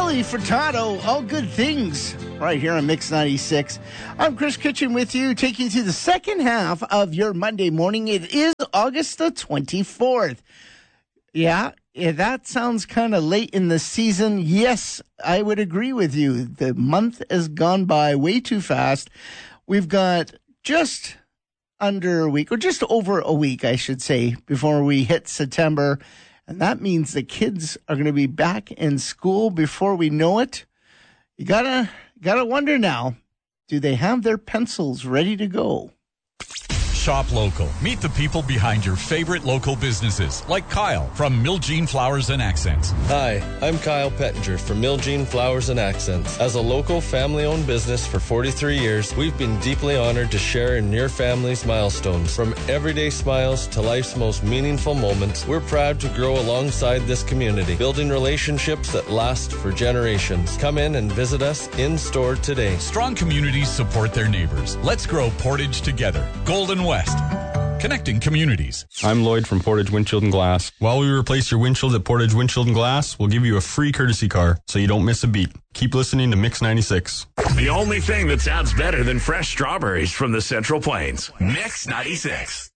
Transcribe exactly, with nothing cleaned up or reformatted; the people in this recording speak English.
Nelly Furtado, All Good Things, right here on Mix ninety-six. I'm Chris Kitchen with you, taking you to the second half of your Monday morning. It is August the twenty-fourth. Yeah, yeah that sounds kind of late in the season. Yes, I would agree with you. The month has gone by way too fast. We've got just under a week, or just over a week, I should say, before we hit September. And that means the kids are going to be back in school before we know it. You gotta, gotta wonder now, do they have their pencils ready to go? Shop local. Meet the people behind your favorite local businesses, like Kyle from Miljean Flowers and Accents. Hi, I'm Kyle Pettinger from Miljean Flowers and Accents. As a local family-owned business for forty-three years, we've been deeply honored to share in your family's milestones. From everyday smiles to life's most meaningful moments, we're proud to grow alongside this community, building relationships that last for generations. Come in and visit us in-store today. Strong communities support their neighbors. Let's grow Portage together. Golden West. Connecting communities. I'm Lloyd from Portage Windshield and Glass. While we replace your windshield at Portage Windshield and Glass, we'll give you a free courtesy car so you don't miss a beat. Keep listening to Mix ninety-six. The only thing that sounds better than fresh strawberries from the Central Plains. Mix ninety-six.